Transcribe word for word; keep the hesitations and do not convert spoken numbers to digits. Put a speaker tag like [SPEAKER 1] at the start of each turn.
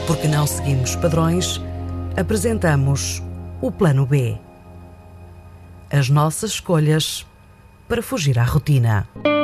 [SPEAKER 1] Porque não seguimos padrões, apresentamos o Plano B. As nossas escolhas para fugir à rotina.